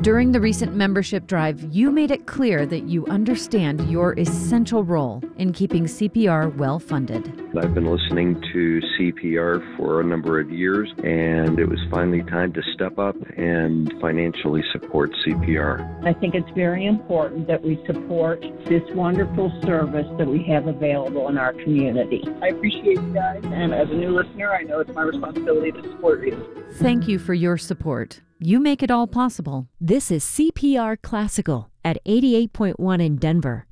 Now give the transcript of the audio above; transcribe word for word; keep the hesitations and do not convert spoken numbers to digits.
During the recent membership drive, you made it clear that you understand your essential role in keeping C P R well-funded. I've been listening to C P R for a number of years, and it was finally time to step up and financially support C P R. I think it's very important that we support this wonderful service that we have available in our community. I appreciate you guys, and as a new listener, I know it's my responsibility to support you. Thank you for your support. You make it all possible. This is C P R Classical at eighty-eight point one in Denver.